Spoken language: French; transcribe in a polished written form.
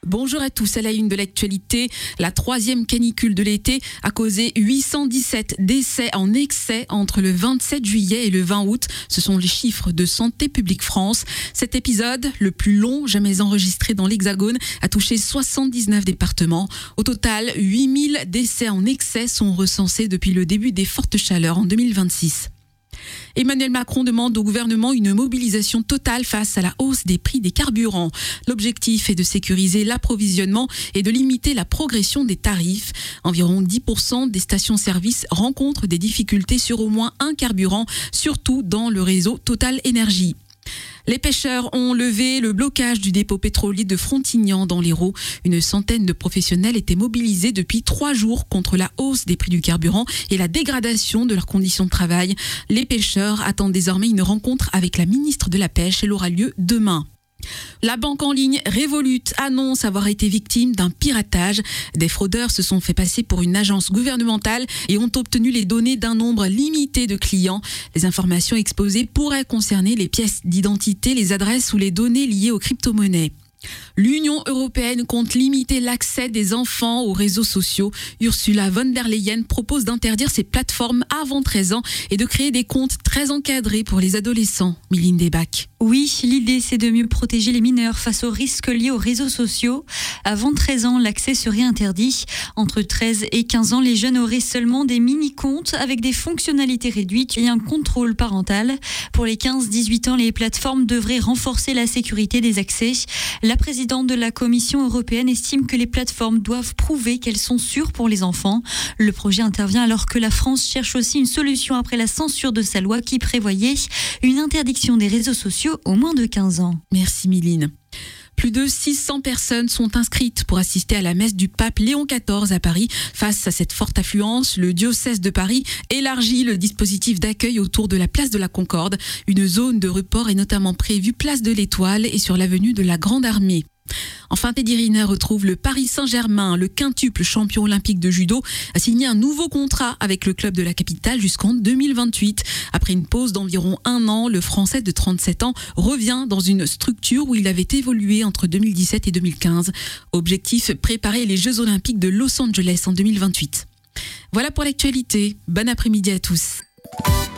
Bonjour à tous, à la une de l'actualité, la troisième canicule de l'été a causé 817 décès en excès entre le 27 juillet et le 20 août. Ce sont les chiffres de Santé publique France. Cet épisode, le plus long jamais enregistré dans l'Hexagone, a touché 79 départements. Au total, 8000 décès en excès sont recensés depuis le début des fortes chaleurs en 2026. Emmanuel Macron demande au gouvernement une mobilisation totale face à la hausse des prix des carburants. L'objectif est de sécuriser l'approvisionnement et de limiter la progression des tarifs. Environ 10% des stations-service rencontrent des difficultés sur au moins un carburant, surtout dans le réseau Total Énergie. Les pêcheurs ont levé le blocage du dépôt pétrolier de Frontignan dans l'Hérault. Une centaine de professionnels étaient mobilisés depuis 3 jours contre la hausse des prix du carburant et la dégradation de leurs conditions de travail. Les pêcheurs attendent désormais une rencontre avec la ministre de la Pêche. Elle aura lieu demain. La banque en ligne Revolut annonce avoir été victime d'un piratage. Des fraudeurs se sont fait passer pour une agence gouvernementale et ont obtenu les données d'un nombre limité de clients. Les informations exposées pourraient concerner les pièces d'identité, les adresses ou les données liées aux crypto-monnaies. L'Union européenne compte limiter l'accès des enfants aux réseaux sociaux. Ursula von der Leyen propose d'interdire ces plateformes avant 13 ans et de créer des comptes très encadrés pour les adolescents. Mylène Desbac. Oui, l'idée c'est de mieux protéger les mineurs face aux risques liés aux réseaux sociaux. Avant 13 ans, l'accès serait interdit. Entre 13 et 15 ans, les jeunes auraient seulement des mini-comptes avec des fonctionnalités réduites et un contrôle parental. Pour les 15-18 ans, les plateformes devraient renforcer la sécurité des accès. La présidente de la Commission européenne estime que les plateformes doivent prouver qu'elles sont sûres pour les enfants. Le projet intervient alors que la France cherche aussi une solution après la censure de sa loi qui prévoyait une interdiction des réseaux sociaux aux moins de 15 ans. Merci Mylène. Plus de 600 personnes sont inscrites pour assister à la messe du pape Léon XIV à Paris. Face à cette forte affluence, le diocèse de Paris élargit le dispositif d'accueil autour de la place de la Concorde. Une zone de report est notamment prévue place de l'Étoile et sur l'avenue de la Grande Armée. Enfin, Teddy Riner retrouve le Paris Saint-Germain. Le quintuple champion olympique de judo a signé un nouveau contrat avec le club de la capitale jusqu'en 2028. Après une pause d'environ 1 an, le Français de 37 ans revient dans une structure où il avait évolué entre 2017 et 2015. Objectif, préparer les Jeux olympiques de Los Angeles en 2028. Voilà pour l'actualité. Bon après-midi à tous.